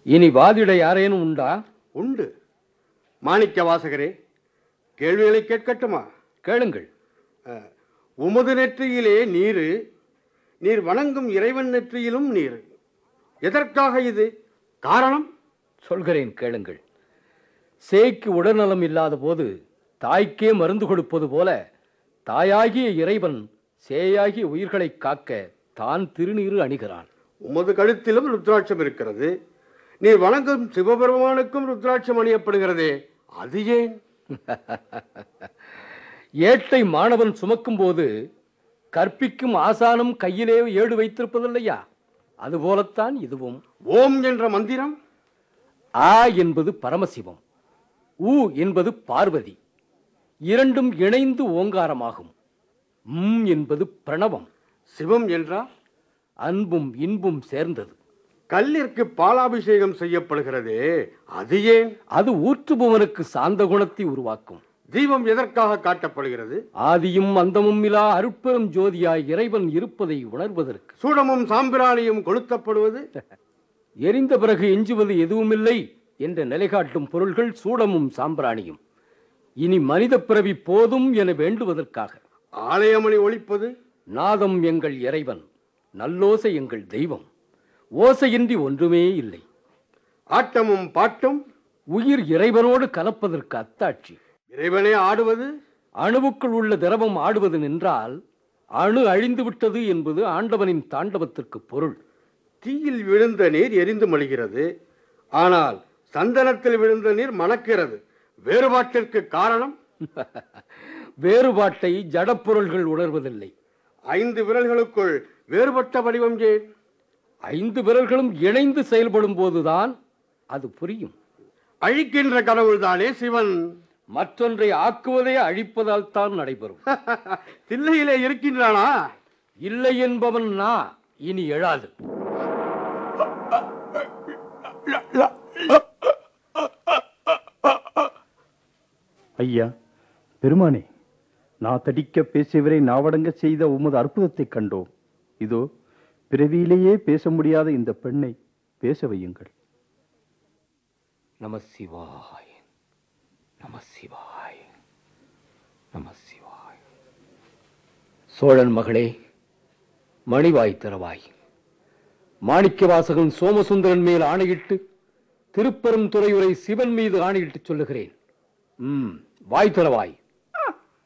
இனி வாதிட யாரேனும் உண்டா? உண்டு. மாணிக்க வாசகரே, கேள்விகளை கேட்கட்டுமா? கேளுங்கள். உமது நெற்றியிலே நீரு, நீர் வணங்கும் இறைவன் நெற்றியிலும் நீர். எதற்காக இது? காரணம் சொல்கிறேன், கேளுங்கள். சேய்க்கு உடல்நலம் இல்லாத போது தாய்க்கே மருந்து கொடுப்பது போல தாயாகிய இறைவன் சேயாகிய உயிர்களை காக்க தான் திருநீறு அணிகிறான். உமது கழுத்திலும் ருத்ராட்சம் இருக்கிறது. நீ வணங்கும் சிவபெருமானுக்கும் ருத்ராட்சம் அணியப்படுகிறதே, அது ஏன்? ஏட்டை மாணவன் சுமக்கும் போது கற்பிக்கும் ஆசானம் கையிலே ஏடு வைத்திருப்பதில்லையா? அதுபோலத்தான் இதுவும். ஓம் என்ற மந்திரம் ஆ என்பது பரமசிவம், ஊ என்பது பார்வதி. இரண்டும் இணைந்து ஓங்காரமாகும். என்பது பிரணவம். சிவம் என்றால் அன்பும் இன்பும் சேர்ந்தது. கல்லிற்கு பாலாபிஷேகம் செய்யப்படுகிறதே, அது ஏன்? அது ஊற்றுபவனுக்கு சாந்த குணத்தை உருவாக்கும். தீபம் எதற்காக காட்டப்படுகிறது? ஆதியும் அந்தமும் இலா அருட்பெரும் ஜோதியாய் இறைவன் இருப்பதை உணர்வதற்கு. சூடமும் சாம்பிராணியும் கொளுத்தப்படுவது எரிந்த பிறகு எஞ்சுவது எதுவுமில்லை என்ற நிலைகாட்டும் பொருள்கள் சூடமும் சாம்பிராணியும். இனி மனித பிறவி போதும் என வேண்டுவதற்காக. ஆலயமணி ஒலிப்பது நாதம் எங்கள் இறைவன், நல்லோசை எங்கள் தெய்வம். ஓசையின்றி ஒன்றுமே இல்லை. ஆட்டமும் பாட்டும் உயிர் இறைவனோடு கலப்பதற்கு அத்தாட்சி. இறைவனே ஆடுவது. அணுவுக்குள் உள்ள திரவம் ஆடுவது நின்றால் அணு அழிந்து விட்டது என்பது ஆண்டவனின் தாண்டவத்திற்கு பொருள். தீயில் விழுந்த நீர் எரிந்து மடிகிறது, ஆனால் சந்தனத்தில் விழுந்த நீர் மணக்கிறது. வேறுபாட்டிற்கு காரணம்? வேறுபாட்டை ஜடப்பொருள்கள் உணர்வதில்லை. 5 விரல்களுக்குள் வேறுபட்ட வடிவம் ஏன்? 5 விரல்களும் இணைந்து செயல்படும் போதுதான் அது புரியும். அழிக்கின்ற கடவுள்தானே சிவன். மற்றொன்றை ஆக்குவதே அழிப்பதால் தான் நடைபெறும். தில்லையிலே இருக்கின்றானா? இல்லை என்பவன் நான் இனி எழாது. ஐயா பெருமானே, நான் தடிக்க பேசியவரை நாவடங்க செய்த உமது அற்புதத்தை கண்டோம். இதோ பிறவியிலேயே பேச முடியாத இந்த பெண்ணை பேச வையுங்கள். நம சிவாய, நம சிவாய, நம சிவாய. சோழன் மகளே, மணிவாய் திறவாய். மாணிக்கவாசகன் சோமசுந்தரன் மேல் ஆணையிட்டு திருப்பெரும் துறையுரை சிவன் மீது ஆணையிட்டு சொல்லுகிறேன். வாய் திறவாய்.